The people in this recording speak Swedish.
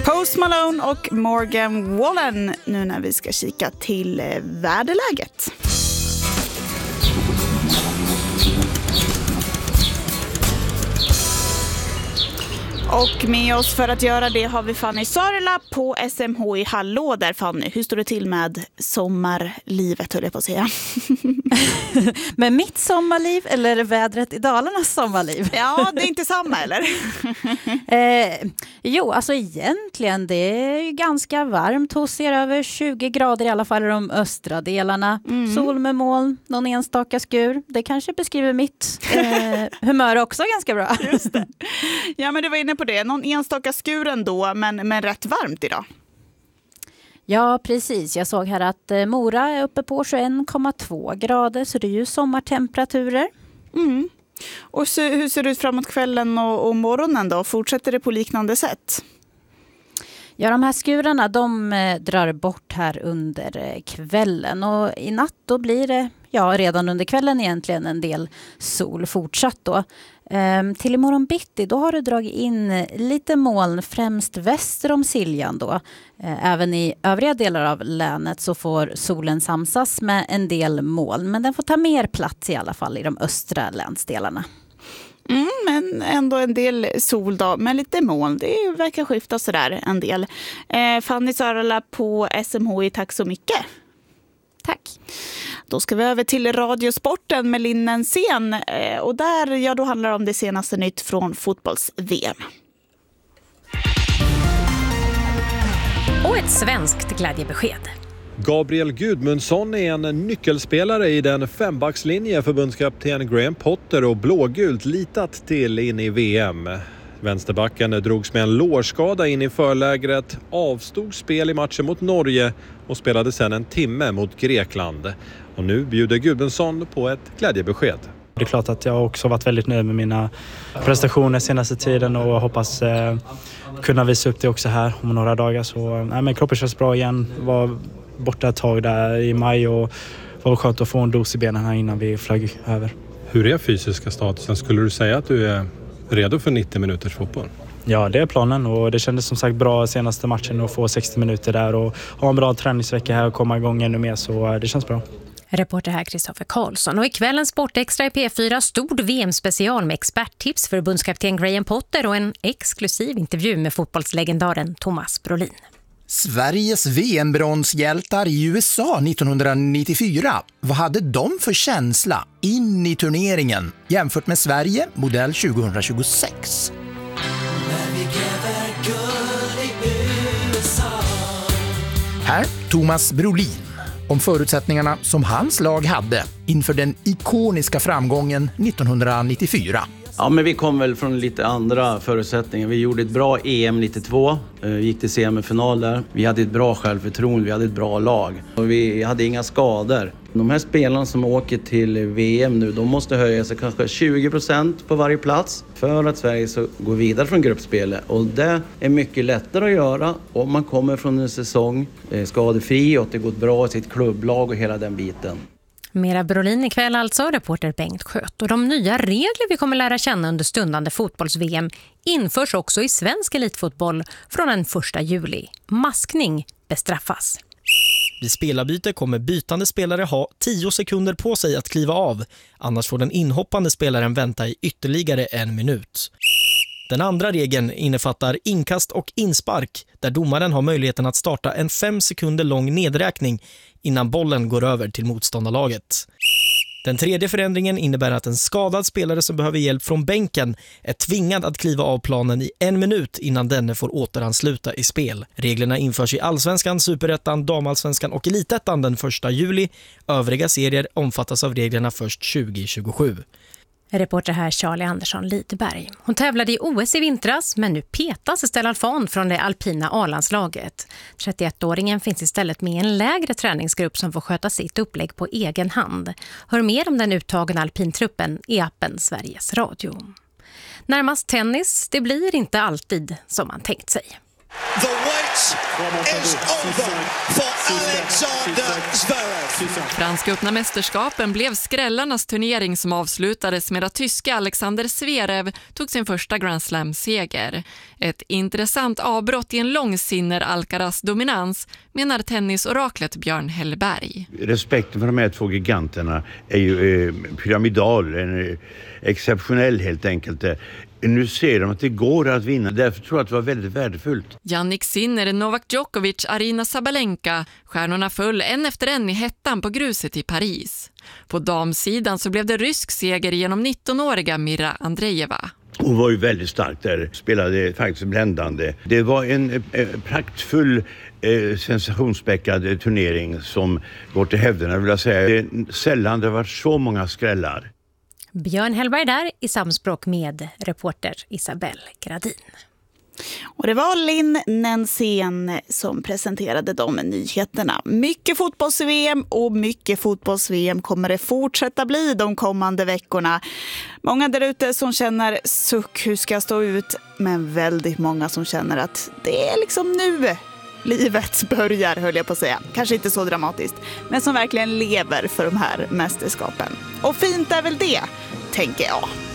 Post Malone och Morgan Wallen nu när vi ska kika till väderläget. Och med oss för att göra det har vi Fanny Sörla på SMHI. Hallå där Fanny, hur står det till med sommarlivet höll jag på att säga? Med mitt sommarliv eller vädret i Dalarnas sommarliv? Ja, det är inte samma eller? Jo, alltså egentligen det är ju ganska varmt hos er, över 20 grader i alla fall i de östra delarna. Sol med moln, någon enstaka skur. Det kanske beskriver mitt humör också ganska bra. Just det. Ja, men du var inne på det. Någon enstaka skur ändå, men rätt varmt idag. Ja, precis. Jag såg här att Mora är uppe på 21,2 grader, så det är ju sommartemperaturer. Mm. Och hur ser det ut framåt kvällen och morgonen då? Fortsätter det på liknande sätt? Ja, de här skurarna de drar bort här under kvällen, och i natt då blir det redan under kvällen egentligen en del sol fortsatt då. Till imorgon bitti då har det dragit in lite moln främst väster om Siljan då. Även i övriga delar av länet så får solen samsas med en del moln, men den får ta mer plats i alla fall i de östra länsdelarna. Men ändå en del sol då, med lite moln. Det verkar skifta sådär en del. Fanny Sörla på SMHI, tack så mycket. Tack. Då ska vi över till radiosporten med Linnen Sen. Och där, då handlar det om det senaste nytt från fotbolls-VM. Och ett svenskt glädjebesked. Gabriel Gudmundsson är en nyckelspelare i den fembackslinje förbundskapten Graham Potter och blågult litat till in i VM. Vänsterbacken drogs med en lårskada in i förlägret, avstod spel i matchen mot Norge och spelade sedan en timme mot Grekland. Och nu bjuder Gudmundsson på ett glädjebesked. Det är klart att jag också varit väldigt nöjd med mina prestationer senaste tiden och hoppas kunna visa upp det också här om några dagar. Så men kroppen känns bra igen, var borta ett tag där i maj och var skönt att få en dos i benen här innan vi flög över. Hur är fysiska statusen? Skulle du säga att du är redo för 90 minuters fotboll? Ja, det är planen och det kändes som sagt bra senaste matchen att få 60 minuter där och ha en bra träningsvecka här och komma igång ännu mer, så det känns bra. Reporter här Kristoffer Karlsson. Och i kvällens Sportextra i P4 stod VM-special med experttips för förbundskapten Graham Potter och en exklusiv intervju med fotbollslegendaren Thomas Brolin. Sveriges VM-bronshjältar i USA 1994. Vad hade de för känsla in i turneringen jämfört med Sverige modell 2026? Här Thomas Brolin om förutsättningarna som hans lag hade inför den ikoniska framgången 1994. Ja, men vi kom väl från lite andra förutsättningar. Vi gjorde ett bra EM 92, gick till semifinal där. Vi hade ett bra självförtroende, vi hade ett bra lag. Och vi hade inga skador. De här spelarna som åker till VM nu, de måste höja sig kanske 20% på varje plats för att Sverige ska gå vidare från gruppspelet. Och det är mycket lättare att göra om man kommer från en säsong skadefri och det går bra i sitt klubblag och hela den biten. Mera Brolin ikväll alltså, reporter Bengt Sköt. Och de nya regler vi kommer lära känna under stundande fotbolls-VM införs också i svensk elitfotboll från den 1 juli. Maskning bestraffas. Vid spelarbyte kommer bytande spelare ha 10 sekunder på sig att kliva av. Annars får den inhoppande spelaren vänta i ytterligare 1 minut. Den andra regeln innefattar inkast och inspark där domaren har möjligheten att starta en 5 sekunder lång nedräkning innan bollen går över till motståndarlaget. Den tredje förändringen innebär att en skadad spelare som behöver hjälp från bänken är tvingad att kliva av planen i 1 minut innan denne får återansluta i spel. Reglerna införs i Allsvenskan, Superettan, Damallsvenskan och Elitettan den 1 juli. Övriga serier omfattas av reglerna först 2027. Reporter här Charlie Andersson Lidberg. Hon tävlade i OS i vintras, men nu petas Stella Alfan från det alpina A-landslaget. 31-åringen finns istället med i en lägre träningsgrupp som får sköta sitt upplägg på egen hand. Hör mer om den uttagna alpintruppen i appen Sveriges Radio. Närmast tennis, det blir inte alltid som man tänkt sig. The white is over for Alexander Zverev. Franska öppna mästerskapen blev skrällarnas turnering som avslutades med att tyska Alexander Zverev tog sin första Grand Slam-seger. Ett intressant avbrott i en långsinner Alcaraz-dominans, menar tennisoraklet Björn Hellberg. Respekten för de här två giganterna är ju pyramidal, exceptionell helt enkelt. Nu ser de att det går att vinna, därför tror jag att det var väldigt värdefullt. Jannik Sinner, Novak Djokovic, Arina Sabalenka. Stjärnorna föll en efter en i hettan på gruset i Paris. På damsidan så blev det rysk seger genom 19-åriga Mira Andreeva. Hon var ju väldigt stark där, spelade faktiskt bländande. Det var en praktfull, sensationsspäckad turnering som går till hävderna, vill jag säga. Det är sällan det har varit så många skrällar. Björn Hellberg där i samspråk med reporter Isabelle Gradin. Och det var Linn Nensén som presenterade de nyheterna. Mycket fotbolls-VM och mycket fotbolls-VM kommer det fortsätta bli de kommande veckorna. Många där ute som känner suck, hur ska jag stå ut? Men väldigt många som känner att det är liksom nu livet börjar, höll jag på att säga. Kanske inte så dramatiskt, men som verkligen lever för de här mästerskapen. Och fint är väl det, tänker jag.